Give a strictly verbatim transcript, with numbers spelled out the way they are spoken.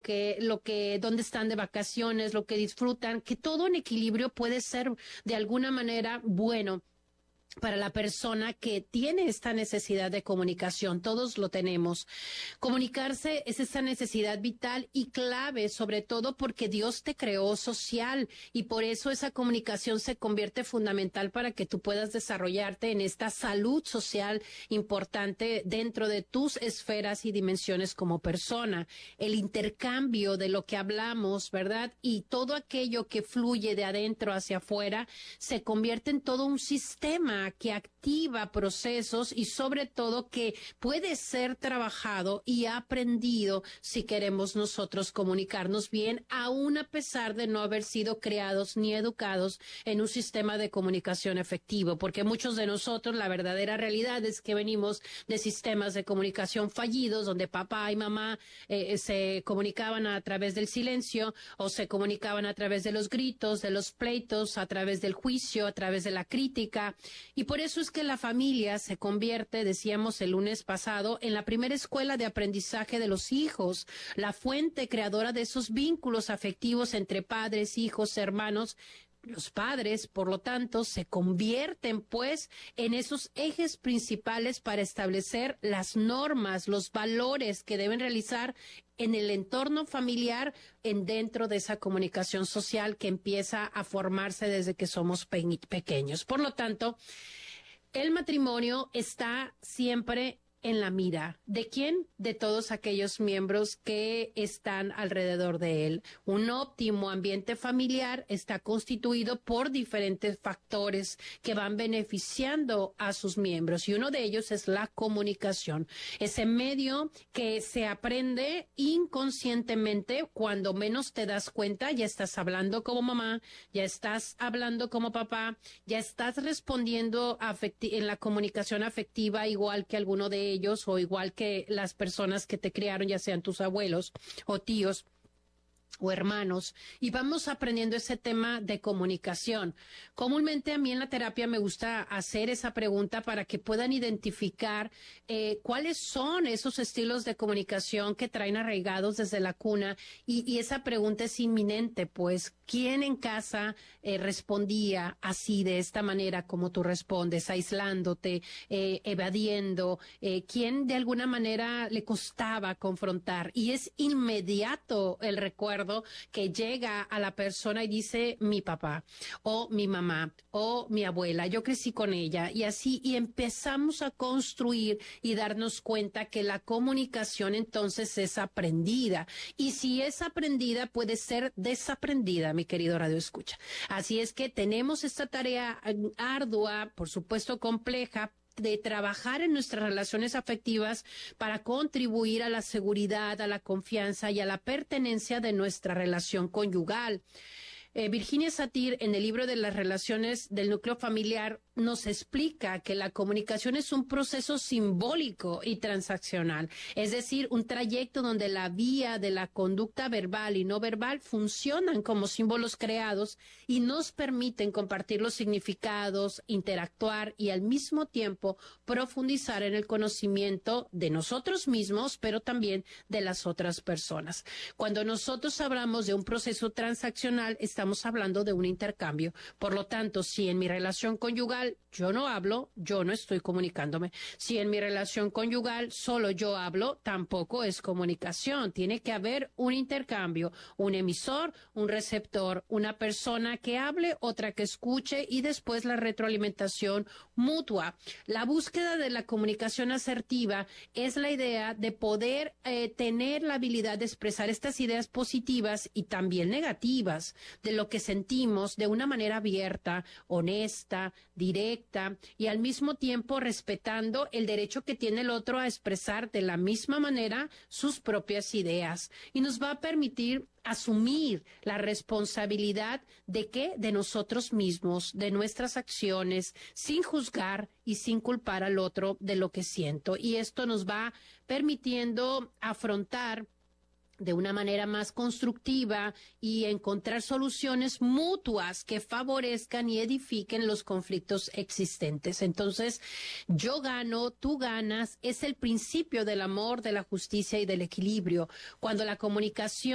que, lo que, dónde están de vacaciones, lo que disfrutan, que todo en equilibrio puede ser de alguna manera bueno para la persona que tiene esta necesidad de comunicación. Todos lo tenemos. Comunicarse es esa necesidad vital y clave, sobre todo porque Dios te creó social y por eso esa comunicación se convierte fundamental para que tú puedas desarrollarte en esta salud social importante dentro de tus esferas y dimensiones como persona. El intercambio de lo que hablamos, ¿verdad? Y todo aquello que fluye de adentro hacia afuera se convierte en todo un sistema que activa procesos y sobre todo que puede ser trabajado y aprendido si queremos nosotros comunicarnos bien, aun a pesar de no haber sido creados ni educados en un sistema de comunicación efectivo, porque muchos de nosotros la verdadera realidad es que venimos de sistemas de comunicación fallidos, donde papá y mamá eh, se comunicaban a través del silencio o se comunicaban a través de los gritos, de los pleitos, a través del juicio, a través de la crítica. Y por eso es que la familia se convierte, decíamos el lunes pasado, en la primera escuela de aprendizaje de los hijos, la fuente creadora de esos vínculos afectivos entre padres, hijos, hermanos. Los padres, por lo tanto, se convierten, pues, en esos ejes principales para establecer las normas, los valores que deben realizar en el entorno familiar, en dentro de esa comunicación social que empieza a formarse desde que somos pe- pequeños. Por lo tanto, el matrimonio está siempre en la mira. ¿De quién? De todos aquellos miembros que están alrededor de él. Un óptimo ambiente familiar está constituido por diferentes factores que van beneficiando a sus miembros y uno de ellos es la comunicación. Ese medio que se aprende inconscientemente, cuando menos te das cuenta, ya estás hablando como mamá, ya estás hablando como papá, ya estás respondiendo afecti- en la comunicación afectiva igual que alguno de ellos. ellos o igual que las personas que te criaron, ya sean tus abuelos o tíos o hermanos, y vamos aprendiendo ese tema de comunicación. Comúnmente a mí en la terapia me gusta hacer esa pregunta para que puedan identificar eh, cuáles son esos estilos de comunicación que traen arraigados desde la cuna, y, y esa pregunta es inminente, pues, ¿quién en casa eh, respondía así, de esta manera como tú respondes, aislándote, eh, evadiendo? Eh, ¿Quién de alguna manera le costaba confrontar? Y es inmediato el recuerdo que llega a la persona y dice mi papá o mi mamá o mi abuela, yo crecí con ella, y así, y empezamos a construir y darnos cuenta que la comunicación entonces es aprendida, y si es aprendida puede ser desaprendida, mi querido Radio Escucha. Así es que tenemos esta tarea ardua, por supuesto compleja, de trabajar en nuestras relaciones afectivas para contribuir a la seguridad, a la confianza y a la pertenencia de nuestra relación conyugal. Eh, Virginia Satir, en el libro de las relaciones del núcleo familiar, nos explica que la comunicación es un proceso simbólico y transaccional, es decir, un trayecto donde la vía de la conducta verbal y no verbal funcionan como símbolos creados y nos permiten compartir los significados, interactuar y al mismo tiempo profundizar en el conocimiento de nosotros mismos, pero también de las otras personas. Cuando nosotros hablamos de un proceso transaccional, estamos hablando de un intercambio. Por lo tanto, si en mi relación conyugal yo no hablo, yo no estoy comunicándome. Si en mi relación conyugal solo yo hablo, tampoco es comunicación. Tiene que haber un intercambio, un emisor, un receptor, una persona que hable, otra que escuche y después la retroalimentación mutua. La búsqueda de la comunicación asertiva es la idea de poder eh, tener la habilidad de expresar estas ideas positivas y también negativas de lo que sentimos de una manera abierta, honesta, directa y al mismo tiempo respetando el derecho que tiene el otro a expresar de la misma manera sus propias ideas, y nos va a permitir asumir la responsabilidad de qué, de nosotros mismos, de nuestras acciones, sin juzgar y sin culpar al otro de lo que siento, y esto nos va permitiendo afrontar de una manera más constructiva y encontrar soluciones mutuas que favorezcan y edifiquen los conflictos existentes. Entonces, yo gano, tú ganas, es el principio del amor, de la justicia y del equilibrio. Cuando la comunicación